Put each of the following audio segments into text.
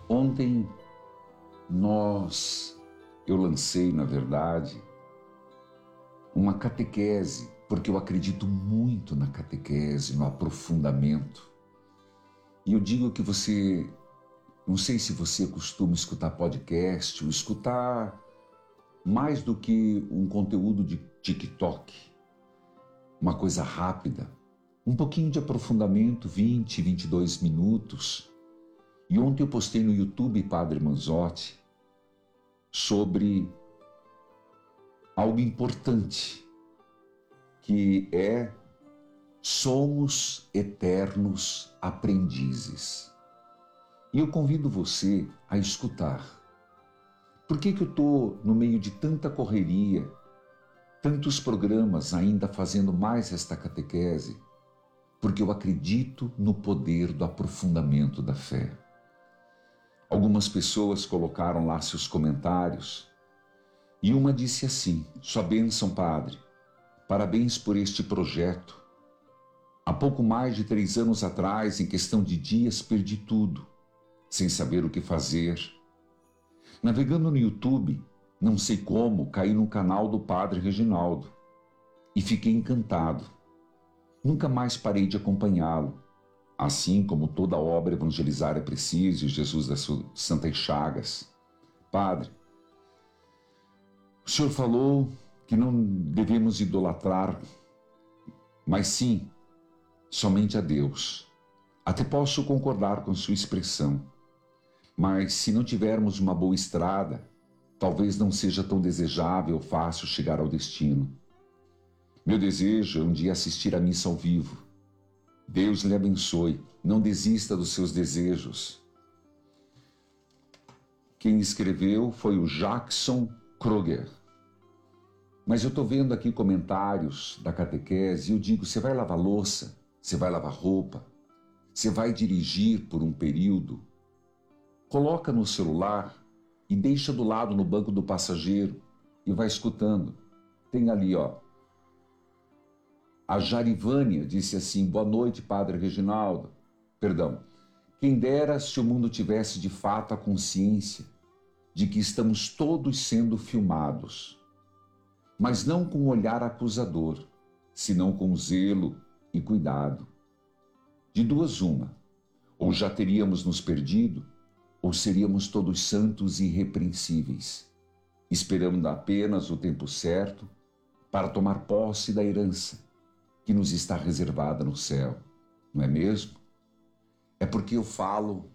Ontem eu lancei, na verdade, uma catequese, porque eu acredito muito na catequese, no aprofundamento. E eu digo que você, não sei se você costuma escutar podcast ou escutar mais do que um conteúdo de TikTok, uma coisa rápida, um pouquinho de aprofundamento, 20, 22 minutos. E ontem eu postei no YouTube, Padre Manzotti, sobre algo importante, que é: somos eternos aprendizes. E eu convido você a escutar. Por que eu estou no meio de tanta correria, tantos programas ainda fazendo mais esta catequese? Porque eu acredito no poder do aprofundamento da fé. Algumas pessoas colocaram lá seus comentários e uma disse assim: sua bênção, Padre, parabéns por este projeto. Há pouco mais de 3 anos atrás, em questão de dias, perdi tudo, sem saber o que fazer. Navegando no YouTube, não sei como, caí no canal do Padre Reginaldo e fiquei encantado. Nunca mais parei de acompanhá-lo. Assim como toda obra evangelizar é preciso, e Jesus das Santas Chagas. Padre, o senhor falou que não devemos idolatrar, mas sim, somente a Deus. Até posso concordar com sua expressão, mas se não tivermos uma boa estrada, talvez não seja tão desejável ou fácil chegar ao destino. Meu desejo é um dia assistir à missa ao vivo. Deus lhe abençoe, não desista dos seus desejos. Quem escreveu foi o Jackson Kroger. Mas eu estou vendo aqui comentários da catequese e eu digo: você vai lavar louça, você vai lavar roupa, você vai dirigir por um período, coloca no celular e deixa do lado no banco do passageiro e vai escutando. Tem ali, a Jarivânia disse assim: boa noite, Padre Reginaldo. Perdão. Quem dera se o mundo tivesse de fato a consciência de que estamos todos sendo filmados, mas não com um olhar acusador, senão com zelo e cuidado. De duas uma, ou já teríamos nos perdido, ou seríamos todos santos e irrepreensíveis, esperando apenas o tempo certo para tomar posse da herança que nos está reservada no céu, não é mesmo? É porque eu falo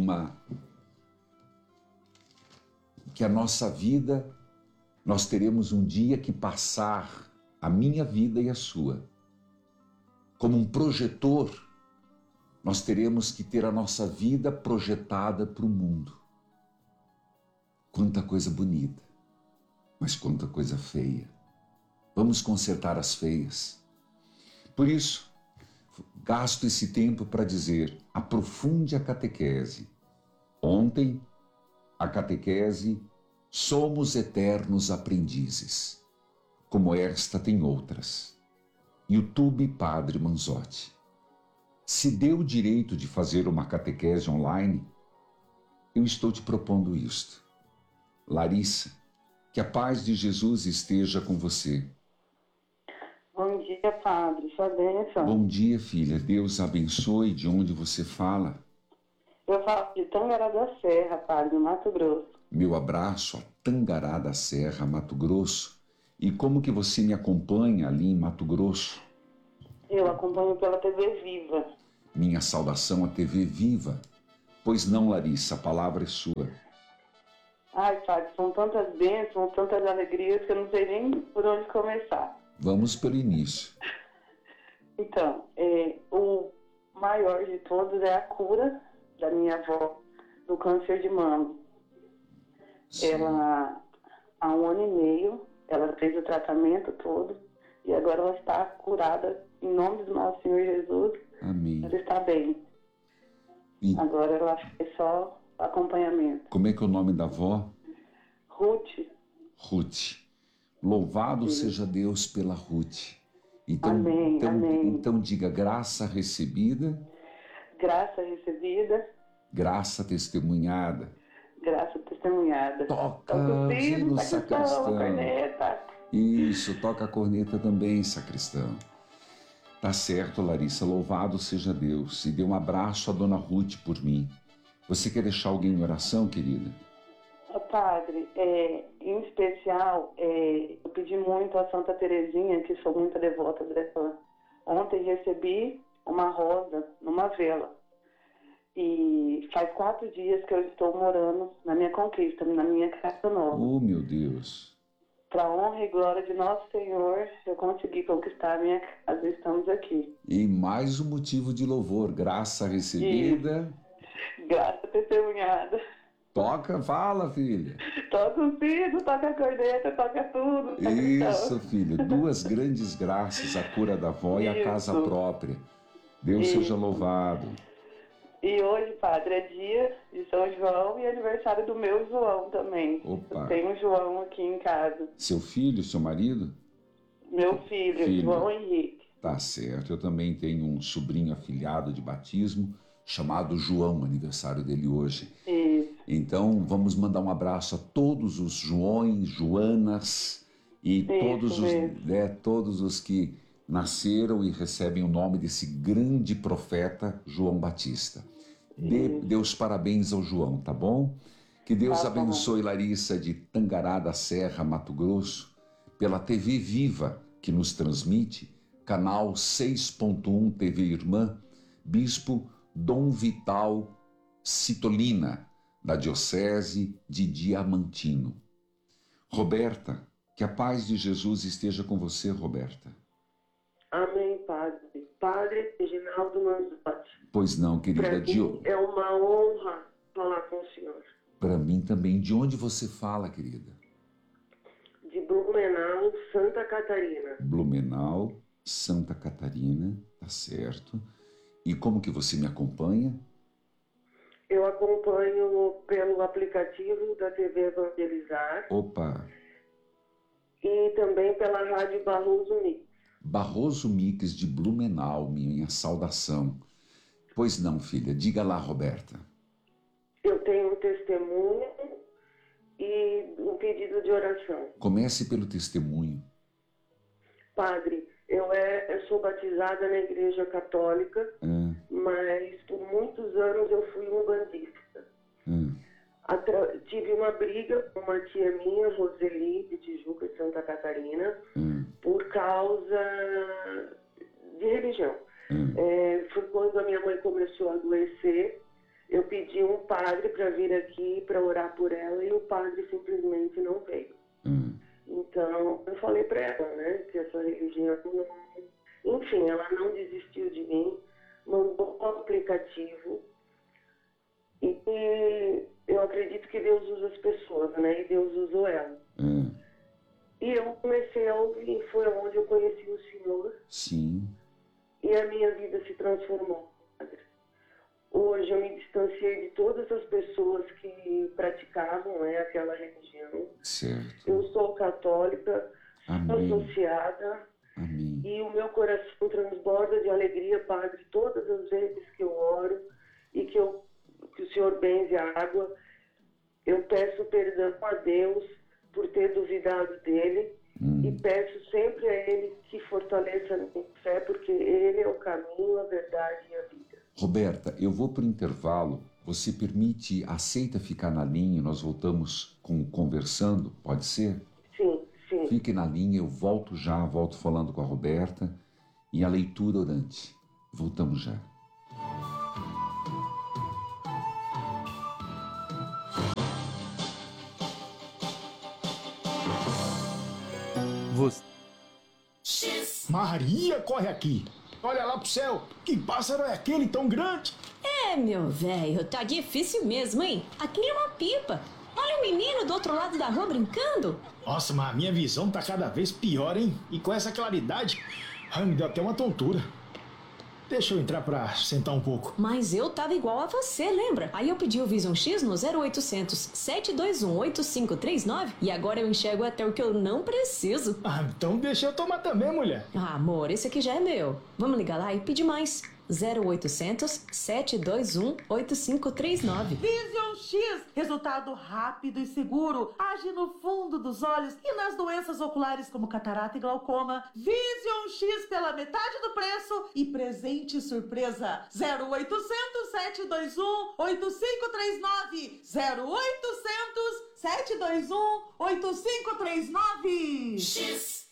que a nossa vida, nós teremos um dia que passar, a minha vida e a sua. Como um projetor, nós teremos que ter a nossa vida projetada para o mundo. Quanta coisa bonita, mas quanta coisa feia. Vamos consertar as feias. Por isso, gasto esse tempo para dizer: aprofunde a catequese. Ontem, a catequese Somos Eternos Aprendizes. Como esta tem outras. YouTube Padre Manzotti. Se deu o direito de fazer uma catequese online, eu estou te propondo isto. Larissa, que a paz de Jesus esteja com você. Bom dia, Padre. Sua bênção. Bom dia, filha. Deus abençoe. De onde você fala? Eu falo de Tangará da Serra, Padre, no Mato Grosso. Meu abraço a Tangará da Serra, Mato Grosso. E como que você me acompanha ali em Mato Grosso? Eu acompanho pela TV Viva. Minha saudação à TV Viva. Pois não, Larissa, a palavra é sua. Ai, Padre, são tantas bênçãos, tantas alegrias que eu não sei nem por onde começar. Vamos pelo início. Então, o maior de todos é a cura da minha avó do câncer de mama. Sim. Ela, há 1 ano e meio, ela fez o tratamento todo e agora ela está curada em nome do nosso Senhor Jesus. Amém. Ela está bem. E agora ela fez só acompanhamento. Como é que é o nome da avó? Ruth. Ruth. Louvado seja Deus pela Ruth. Então, amém, amém. Então diga: graça recebida. Graça recebida. Graça testemunhada. Graça testemunhada. Toca o o sino, sacristão. corneta. Isso, toca a corneta também, sacristão. Tá certo, Larissa, louvado seja Deus. E dê um abraço à dona Ruth por mim. Você quer deixar alguém em oração, querida? Padre, em especial, eu pedi muito a Santa Terezinha, que sou muito devota dela. Ontem recebi uma rosa numa vela. E faz 4 dias que eu estou morando na minha conquista, na minha casa nova. Oh, meu Deus. Para a honra e glória de nosso Senhor, eu consegui conquistar a minha casa. Estamos aqui. E mais um motivo de louvor. Graça recebida. Graça testemunhada. Toca, fala, filha. Toca o sino, toca a corneta, toca tudo. Isso, filho. 2 grandes graças, a cura da avó e a casa própria. Deus seja louvado. E hoje, Padre, é dia de São João e aniversário do meu João também. Opa. Eu tenho um João aqui em casa. Seu filho, seu marido? Meu filho. João Henrique. Tá certo. Eu também tenho um sobrinho afilhado de batismo chamado João, aniversário dele hoje. Isso. Então, vamos mandar um abraço a todos os Joões, Joanas e todos os que nasceram e recebem o nome desse grande profeta João Batista. Dê os parabéns ao João, tá bom? Que Deus abençoe Larissa de Tangará da Serra, Mato Grosso, pela TV Viva, que nos transmite, canal 6.1 TV Irmã, Bispo Dom Vital Citolina, da Diocese de Diamantino. Roberta, que a paz de Jesus esteja com você, Roberta. Amém, Padre. Padre Reginaldo Manzotti. Pois não, querida. Para mim é uma honra falar com o senhor. Para mim também. De onde você fala, querida? De Blumenau, Santa Catarina. Blumenau, Santa Catarina, tá certo. E como que você me acompanha? Eu acompanho pelo aplicativo da TV Evangelizar. Opa! E também pela Rádio Barroso Mix. Barroso Mix de Blumenau, minha saudação. Pois não, filha, diga lá, Roberta. Eu tenho um testemunho e um pedido de oração. Comece pelo testemunho. Padre, eu sou batizada na Igreja Católica, mas por muitos anos eu fui umbandista. Tive uma briga com uma tia minha, Roseli, de Tijuca, de Santa Catarina, por causa de religião. Foi quando a minha mãe começou a adoecer, eu pedi um padre para vir aqui para orar por ela e o padre simplesmente não veio. Então, eu falei para ela, né, que essa religião não... Enfim, ela não desistiu de mim, mandou um aplicativo e eu acredito que Deus usa as pessoas, né, e Deus usou ela. E eu comecei a ouvir, foi onde eu conheci o Senhor. Sim. E a minha vida se transformou. Hoje eu me distanciei de todas as pessoas que praticavam, né, aquela religião. Certo. Eu sou católica, Amém. sou associada. Amém. E o meu coração transborda de alegria, Padre, todas as vezes que eu oro e que o Senhor benze a água. Eu peço perdão a Deus por ter duvidado dele e peço sempre a Ele que fortaleça a minha fé, porque Ele é o caminho, a verdade e a vida. Roberta, eu vou para o intervalo. Você aceita ficar na linha? Nós voltamos conversando, pode ser? Sim, sim. Fique na linha, eu volto falando com a Roberta e a leitura orante. Voltamos já. Maria, corre aqui! Olha lá pro céu! Que pássaro é aquele tão grande? Meu velho, tá difícil mesmo, hein? Aquilo é uma pipa. Olha o menino do outro lado da rua brincando. Nossa, mas a minha visão tá cada vez pior, hein? E com essa claridade, me deu até uma tontura. Deixa eu entrar pra sentar um pouco. Mas eu tava igual a você, lembra? Aí eu pedi o Vision X no 0800 721 8539 e agora eu enxergo até o que eu não preciso. Então deixa eu tomar também, mulher. Amor, esse aqui já é meu. Vamos ligar lá e pedir mais. 0800 721 8539. Vision X, resultado rápido e seguro, age no fundo dos olhos e nas doenças oculares como catarata e glaucoma. Vision X pela metade do preço e presente surpresa. 0800 721 8539. 0800 721 8539. X.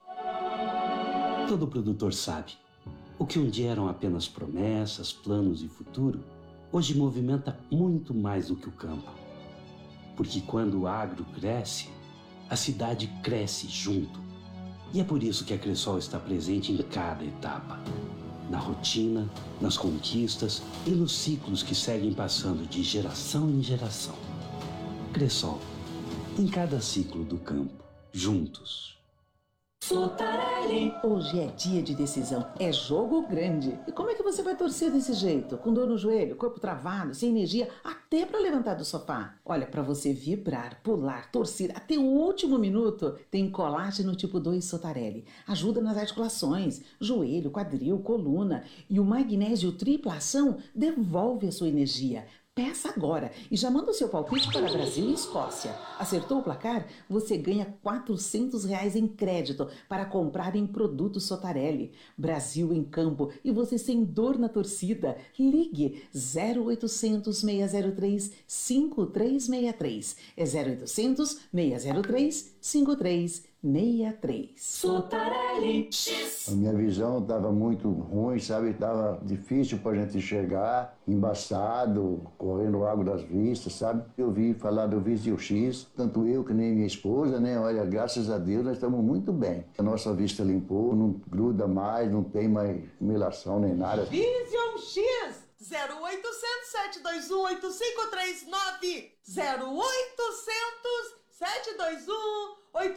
Todo produtor sabe. O que um dia eram apenas promessas, planos e futuro, hoje movimenta muito mais do que o campo. Porque quando o agro cresce, a cidade cresce junto. E é por isso que a Cressol está presente em cada etapa. Na rotina, nas conquistas e nos ciclos que seguem passando de geração em geração. Cressol, em cada ciclo do campo, juntos. Sotarelli. Hoje é dia de decisão, é jogo grande. E como é que você vai torcer desse jeito? Com dor no joelho, corpo travado, sem energia, até para levantar do sofá. Olha, para você vibrar, pular, torcer até o último minuto, tem colágeno tipo 2 Sotarelli. Ajuda nas articulações, joelho, quadril, coluna. E o magnésio tripla ação devolve a sua energia. Peça agora e já manda o seu palpite para Brasil e Escócia. Acertou o placar? Você ganha R$400 em crédito para comprar em produtos Sotarelli. Brasil em campo e você sem dor na torcida. Ligue 0800 603 5363. É 0800 603 5363. Sotarelli. A minha visão estava muito ruim, sabe? Estava difícil para a gente chegar, embaçado, correndo água das vistas, sabe? Eu vi falar do Vision X, tanto eu que nem minha esposa, né? Olha, graças a Deus nós estamos muito bem. A nossa vista limpou, não gruda mais, não tem mais melação nem nada. Vision X 0800 721 8539. 0800 721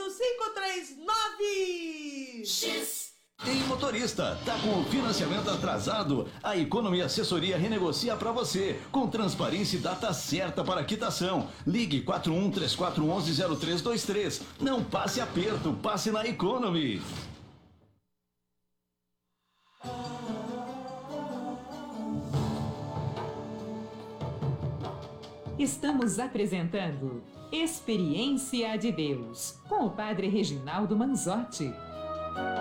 8539. X. Ei, motorista, tá com o financiamento atrasado? A Economy Assessoria renegocia para você, com transparência e data certa para quitação. Ligue 4134110323. Não passe aperto, passe na Economy. Estamos apresentando Experiência de Deus, com o Padre Reginaldo Manzotti.